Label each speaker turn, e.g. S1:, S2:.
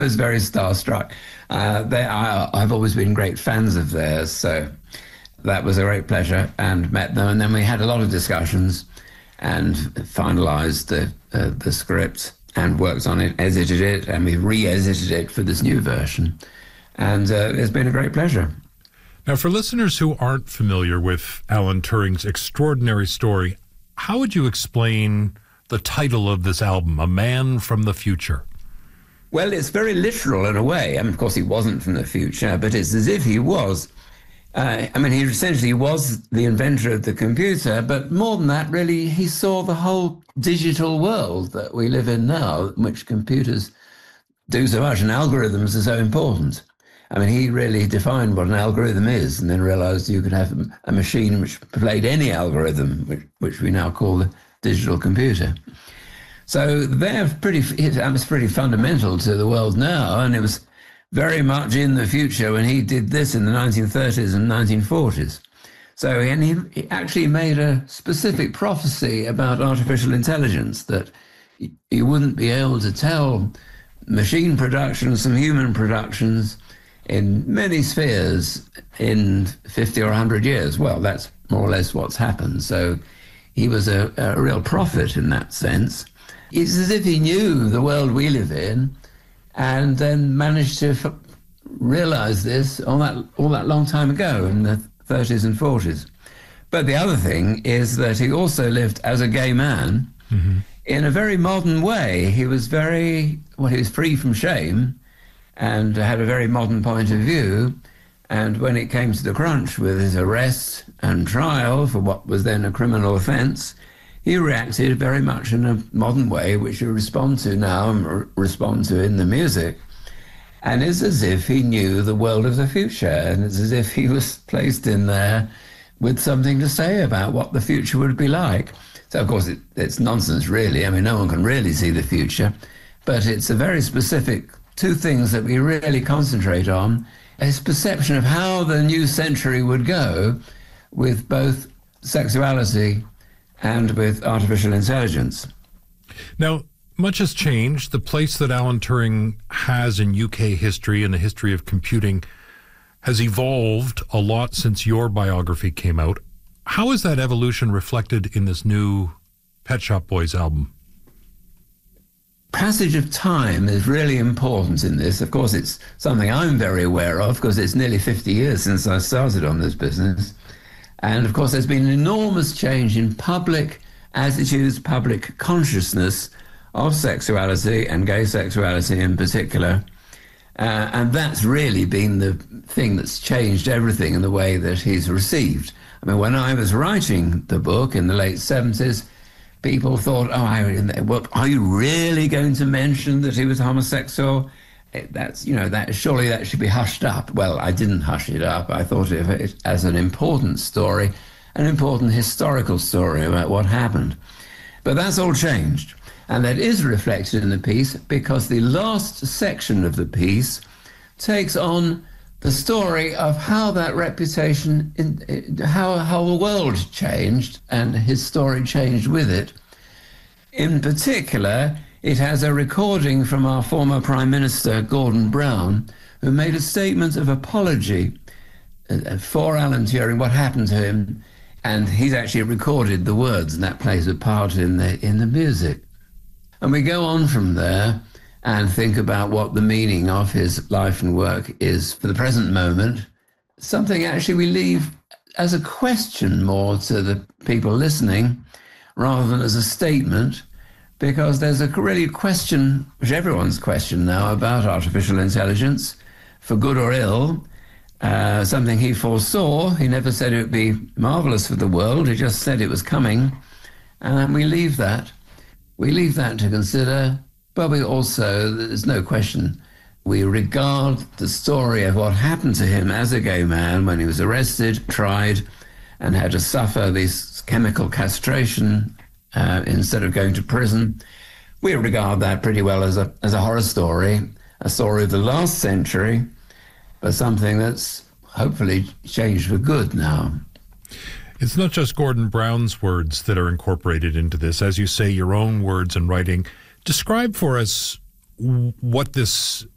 S1: was very starstruck. I've always been great fans of theirs, so that was a great pleasure, and met them. And then we had a lot of discussions and finalised the script and worked on it, edited it, and we re-edited it for this new version. And it's been a great pleasure.
S2: Now, for listeners who aren't familiar with Alan Turing's extraordinary story, how would you explain the title of this album, A Man from the Future?
S1: Well, it's very literal in a way. I mean, of course, he wasn't from the future, but it's as if he was. He essentially was the inventor of the computer, but more than that, really, he saw the whole digital world that we live in now, in which computers do so much, and algorithms are so important. I mean, he really defined what an algorithm is, and then realized you could have a machine which played any algorithm, which we now call the digital computer. So that was pretty fundamental to the world now, and it was very much in the future when he did this in the 1930s and 1940s. So, and he actually made a specific prophecy about artificial intelligence, that you wouldn't be able to tell machine productions from human productions in many spheres in 50 or 100 years. Well, that's more or less what's happened. So he was a real prophet in that sense. It's as if he knew the world we live in and then managed to realize this all that long time ago in the 30s and 40s. But the other thing is that he also lived as a gay man in a very modern way. He was he was free from shame and had a very modern point of view. And when it came to the crunch with his arrest and trial for what was then a criminal offence, he reacted very much in a modern way, which we respond to now and respond to in the music. And it's as if he knew the world of the future, and it's as if he was placed in there with something to say about what the future would be like. So, of course, it's nonsense, really. I mean, no one can really see the future, but it's a very specific two things that we really concentrate on: his perception of how the new century would go with both sexuality and with artificial intelligence.
S2: Now, much has changed. The place that Alan Turing has in UK history and the history of computing has evolved a lot since your biography came out. How is that evolution reflected in this new Pet Shop Boys album?
S1: Passage of time is really important in this. Of course, it's something I'm very aware of because it's nearly 50 years since I started on this business. And of course, there's been an enormous change in public attitudes, public consciousness of sexuality and gay sexuality in particular. And that's really been the thing that's changed everything in the way that he's received. I mean, when I was writing the book in the late 70s, people thought, are you really going to mention that he was homosexual? Surely that should be hushed up. Well, I didn't hush it up. I thought of it as an important story, an important historical story about what happened. But that's all changed. And that is reflected in the piece because the last section of the piece takes on the story of how that reputation, how the world changed and his story changed with it. In particular, it has a recording from our former Prime Minister, Gordon Brown, who made a statement of apology for Alan Turing, what happened to him, and he's actually recorded the words, and that plays a part in the music. And we go on from there and think about what the meaning of his life and work is for the present moment, something actually we leave as a question more to the people listening rather than as a statement, because there's a really question, which everyone's question now, about artificial intelligence, for good or ill, something he foresaw. He never said it would be marvelous for the world. He just said it was coming. And we leave that. We leave that to consider, but we also, there's no question, we regard the story of what happened to him as a gay man when he was arrested, tried, and had to suffer this chemical castration instead of going to prison. We regard that pretty well as a horror story, a story of the last century, but something that's hopefully changed for good now.
S2: It's not just Gordon Brown's words that are incorporated into this. As you say, your own words and writing. Describe for us what this